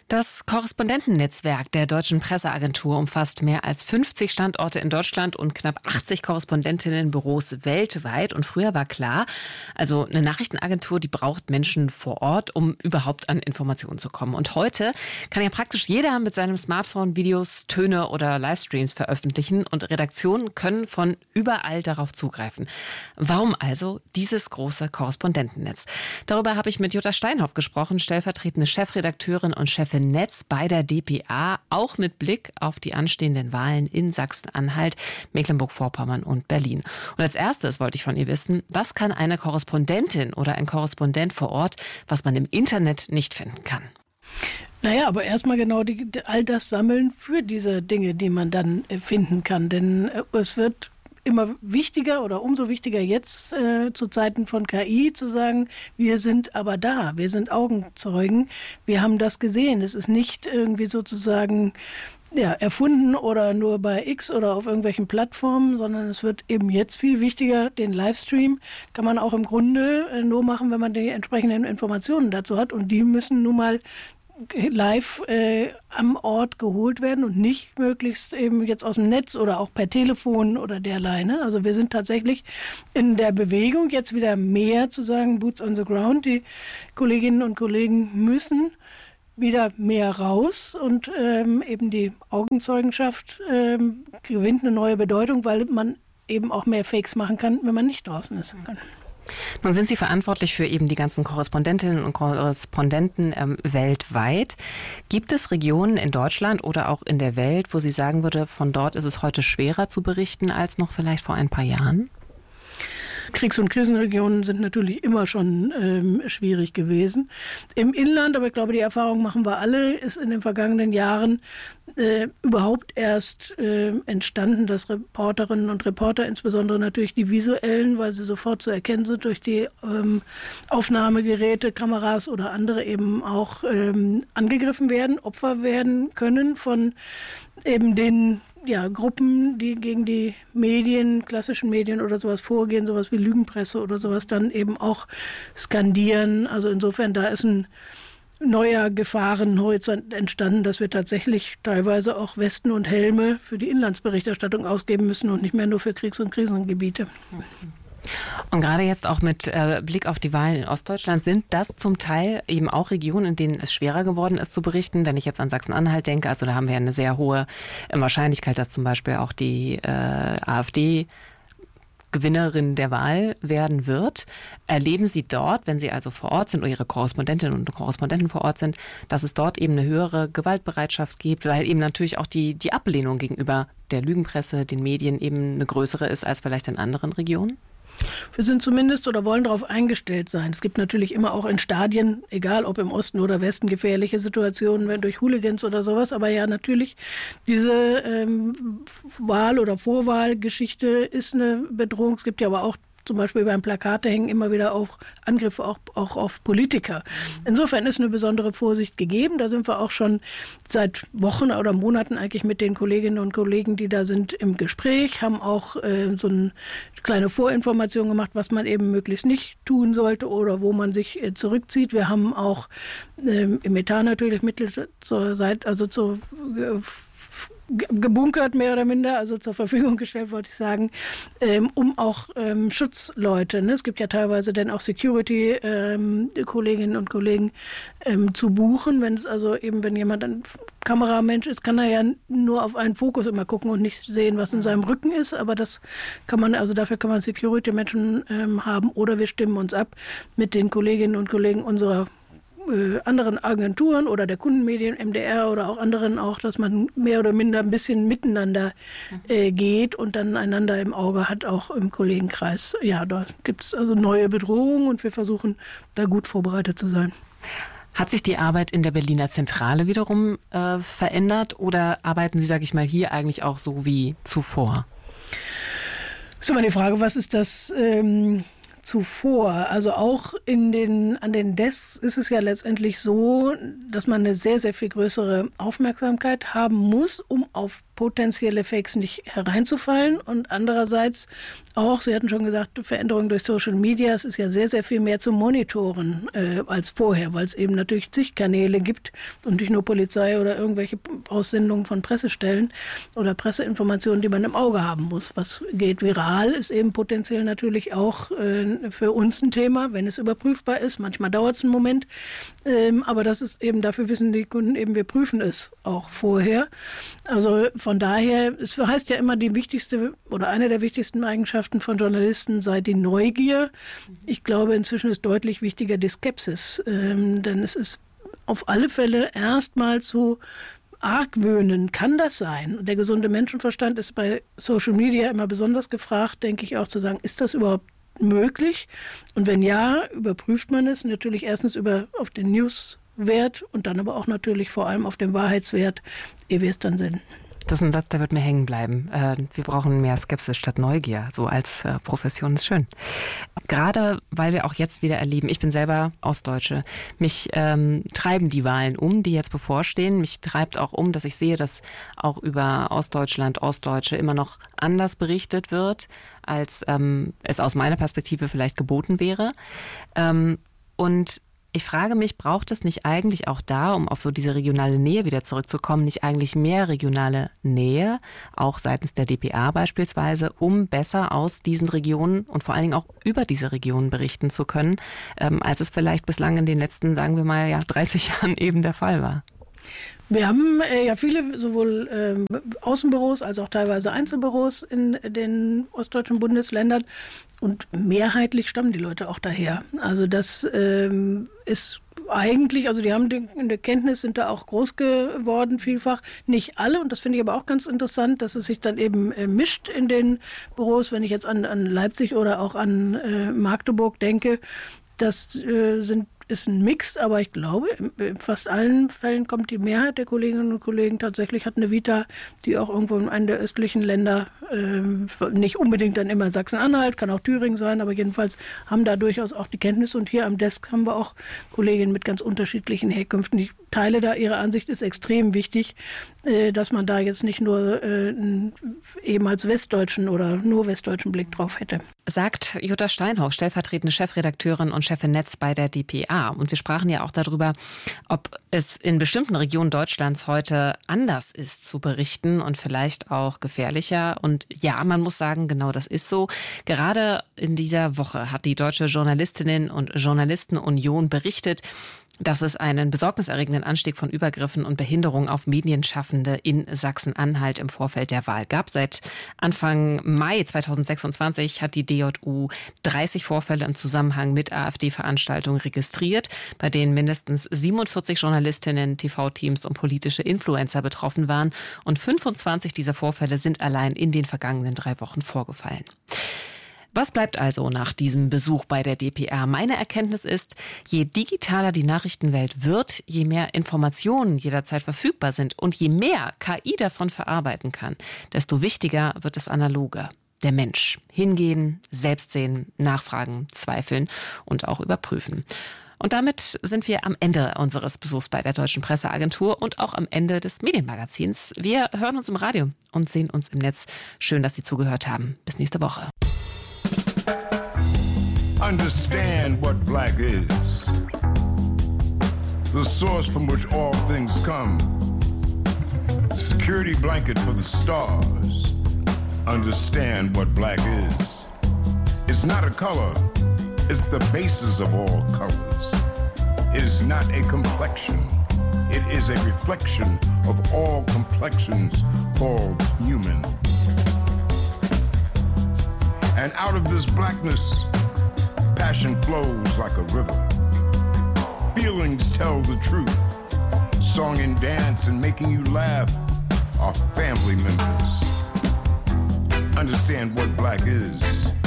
Das Korrespondentennetzwerk der Deutschen Presseagentur umfasst mehr als 50 Standorte in Deutschland und knapp 80 Korrespondentinnenbüros weltweit. Und früher war klar, also eine Nachrichtenagentur, die braucht Menschen vor Ort, um überhaupt an Informationen zu kommen. Und heute kann ja praktisch jeder mit seinem Smartphone Videos, Töne oder Livestreams veröffentlichen und Redaktionen können von überall darauf zugreifen. Warum also dieses große Korrespondentennetz? Darüber habe ich mit Jutta Steinhoff gesprochen, stellvertretende Chefredakteurin und Chefin Netz bei der dpa, auch mit Blick auf die anstehenden Wahlen in Sachsen-Anhalt, Mecklenburg-Vorpommern und Berlin. Und als erstes wollte ich von ihr wissen, was kann eine Korrespondentin oder ein Korrespondent vor Ort, was man im Internet nicht finden kann? Naja, aber erstmal genau all das sammeln für diese Dinge, die man dann finden kann. Denn es wird immer wichtiger oder umso wichtiger jetzt zu Zeiten von KI zu sagen, wir sind aber da, wir sind Augenzeugen, wir haben das gesehen. Es ist nicht irgendwie sozusagen erfunden oder nur bei X oder auf irgendwelchen Plattformen, sondern es wird eben jetzt viel wichtiger. Den Livestream kann man auch im Grunde nur machen, wenn man die entsprechenden Informationen dazu hat, und die müssen nun mal live am Ort geholt werden und nicht möglichst eben jetzt aus dem Netz oder auch per Telefon oder derlei. Also wir sind tatsächlich in der Bewegung, jetzt wieder mehr zu sagen, Boots on the ground. Die Kolleginnen und Kollegen müssen wieder mehr raus und eben die Augenzeugenschaft gewinnt eine neue Bedeutung, weil man eben auch mehr Fakes machen kann, wenn man nicht draußen ist. Nun sind Sie verantwortlich für eben die ganzen Korrespondentinnen und Korrespondenten weltweit. Gibt es Regionen in Deutschland oder auch in der Welt, wo Sie sagen würde, von dort ist es heute schwerer zu berichten als noch vielleicht vor ein paar Jahren? Kriegs- und Krisenregionen sind natürlich immer schon schwierig gewesen. Im Inland, aber ich glaube, die Erfahrung machen wir alle, ist in den vergangenen Jahren überhaupt erst entstanden, dass Reporterinnen und Reporter, insbesondere natürlich die visuellen, weil sie sofort zu erkennen sind durch die Aufnahmegeräte, Kameras oder andere, eben auch angegriffen werden, Opfer werden können von eben den Gruppen, die gegen die Medien, klassischen Medien oder sowas vorgehen, sowas wie Lügenpresse oder sowas, dann eben auch skandieren. Also insofern, da ist ein neuer Gefahrenhorizont entstanden, dass wir tatsächlich teilweise auch Westen und Helme für die Inlandsberichterstattung ausgeben müssen und nicht mehr nur für Kriegs- und Krisengebiete. Und gerade jetzt auch mit Blick auf die Wahlen in Ostdeutschland, sind das zum Teil eben auch Regionen, in denen es schwerer geworden ist zu berichten. Wenn ich jetzt an Sachsen-Anhalt denke, also da haben wir eine sehr hohe Wahrscheinlichkeit, dass zum Beispiel auch die AfD Gewinnerin der Wahl werden wird. Erleben Sie dort, wenn Sie also vor Ort sind oder Ihre Korrespondentinnen und Korrespondenten vor Ort sind, dass es dort eben eine höhere Gewaltbereitschaft gibt, weil eben natürlich auch die Ablehnung gegenüber der Lügenpresse, den Medien eben eine größere ist als vielleicht in anderen Regionen? Wir sind zumindest oder wollen darauf eingestellt sein. Es gibt natürlich immer auch in Stadien, egal ob im Osten oder Westen, gefährliche Situationen, wenn durch Hooligans oder sowas. Aber ja, natürlich, diese Wahl- oder Vorwahlgeschichte ist eine Bedrohung. Es gibt ja aber auch zum Beispiel beim Plakate hängen immer wieder auch Angriffe auch auf Politiker. Insofern ist eine besondere Vorsicht gegeben. Da sind wir auch schon seit Wochen oder Monaten eigentlich mit den Kolleginnen und Kollegen, die da sind, im Gespräch, haben auch so eine kleine Vorinformation gemacht, was man eben möglichst nicht tun sollte oder wo man sich zurückzieht. Wir haben auch im Etat natürlich Mittel zur Seite, also gebunkert, mehr oder minder, also zur Verfügung gestellt, wollte ich sagen, um auch Schutzleute, es gibt ja teilweise dann auch Security-Kolleginnen und Kollegen zu buchen, wenn jemand ein Kameramensch ist, kann er ja nur auf einen Fokus immer gucken und nicht sehen, was in seinem Rücken ist, aber das kann man, also dafür kann man Security-Menschen haben, oder wir stimmen uns ab mit den Kolleginnen und Kollegen unserer anderen Agenturen oder der Kundenmedien, MDR oder auch anderen auch, dass man mehr oder minder ein bisschen miteinander geht und dann einander im Auge hat, auch im Kollegenkreis. Ja, da gibt es also neue Bedrohungen und wir versuchen, da gut vorbereitet zu sein. Hat sich die Arbeit in der Berliner Zentrale wiederum verändert oder arbeiten Sie, sage ich mal, hier eigentlich auch so wie zuvor? Das ist immer die Frage, was ist das zuvor? Also auch an den Desks ist es ja letztendlich so, dass man eine sehr, sehr viel größere Aufmerksamkeit haben muss, um auf potenzielle Fakes nicht hereinzufallen und andererseits auch, Sie hatten schon gesagt, Veränderungen durch Social Media, es ist ja sehr, sehr viel mehr zu monitoren als vorher, weil es eben natürlich zig Kanäle gibt und nicht nur Polizei oder irgendwelche Aussendungen von Pressestellen oder Presseinformationen, die man im Auge haben muss. Was geht viral, ist eben potenziell natürlich auch für uns ein Thema, wenn es überprüfbar ist. Manchmal dauert es einen Moment, aber das ist eben, dafür wissen die Kunden eben, wir prüfen es auch vorher. Also von daher, es heißt ja immer, die wichtigste oder eine der wichtigsten Eigenschaften von Journalisten sei die Neugier. Ich glaube, inzwischen ist deutlich wichtiger die Skepsis, denn es ist auf alle Fälle erstmal zu argwöhnen. Kann das sein? Der gesunde Menschenverstand ist bei Social Media immer besonders gefragt, denke ich auch, zu sagen, ist das überhaupt möglich? Und wenn ja, überprüft man es natürlich erstens auf den Newswert und dann aber auch natürlich vor allem auf den Wahrheitswert, ehe wir es dann senden. Das ist ein Satz, der wird mir hängen bleiben. Wir brauchen mehr Skepsis statt Neugier. So als Profession ist schön. Gerade weil wir auch jetzt wieder erleben, ich bin selber Ostdeutsche, mich treiben die Wahlen um, die jetzt bevorstehen. Mich treibt auch um, dass ich sehe, dass auch über Ostdeutschland, Ostdeutsche immer noch anders berichtet wird, als es aus meiner Perspektive vielleicht geboten wäre. Und ich frage mich, braucht es nicht eigentlich auch da, um auf so diese regionale Nähe wieder zurückzukommen, nicht eigentlich mehr regionale Nähe, auch seitens der dpa beispielsweise, um besser aus diesen Regionen und vor allen Dingen auch über diese Regionen berichten zu können, als es vielleicht bislang in den letzten, sagen wir mal, 30 Jahren eben der Fall war? Wir haben ja viele sowohl Außenbüros als auch teilweise Einzelbüros in den ostdeutschen Bundesländern und mehrheitlich stammen die Leute auch daher. Also das ist eigentlich, also die haben in der Kenntnis, sind da auch groß geworden vielfach. Nicht alle, und das finde ich aber auch ganz interessant, dass es sich dann eben mischt in den Büros. Wenn ich jetzt an Leipzig oder auch an Magdeburg denke, das ist ein Mix, aber ich glaube, in fast allen Fällen kommt die Mehrheit der Kolleginnen und Kollegen tatsächlich, hat eine Vita, die auch irgendwo in einem der östlichen Länder, nicht unbedingt dann immer Sachsen-Anhalt, kann auch Thüringen sein, aber jedenfalls haben da durchaus auch die Kenntnis. Und hier am Desk haben wir auch Kolleginnen mit ganz unterschiedlichen Herkünften. Ich teile da ihre Ansicht, ist extrem wichtig, dass man da jetzt nicht nur einen ehemals westdeutschen oder nur westdeutschen Blick drauf hätte. Sagt Jutta Steinhoff, stellvertretende Chefredakteurin und Chefin Netz bei der dpa. Und wir sprachen ja auch darüber, ob es in bestimmten Regionen Deutschlands heute anders ist zu berichten und vielleicht auch gefährlicher. Und ja, man muss sagen, genau das ist so. Gerade in dieser Woche hat die Deutsche Journalistinnen und Journalistenunion berichtet, dass es einen besorgniserregenden Anstieg von Übergriffen und Behinderungen auf Medienschaffende in Sachsen-Anhalt im Vorfeld der Wahl gab. Seit Anfang Mai 2026 hat die DJU 30 Vorfälle im Zusammenhang mit AfD-Veranstaltungen registriert, bei denen mindestens 47 Journalistinnen, TV-Teams und politische Influencer betroffen waren. Und 25 dieser Vorfälle sind allein in den vergangenen 3 Wochen vorgefallen. Was bleibt also nach diesem Besuch bei der dpa? Meine Erkenntnis ist, je digitaler die Nachrichtenwelt wird, je mehr Informationen jederzeit verfügbar sind und je mehr KI davon verarbeiten kann, desto wichtiger wird das Analoge. Der Mensch. Hingehen, selbst sehen, nachfragen, zweifeln und auch überprüfen. Und damit sind wir am Ende unseres Besuchs bei der Deutschen Presseagentur und auch am Ende des Medienmagazins. Wir hören uns im Radio und sehen uns im Netz. Schön, dass Sie zugehört haben. Bis nächste Woche. Understand what black is, the source from which all things come, the security blanket for the stars. Understand what black is. It's not a color, it's the basis of all colors. It is not a complexion, it is a reflection of all complexions called human. And out of this blackness, passion flows like a river. Feelings tell the truth. Song and dance and making you laugh are family members. Understand what black is.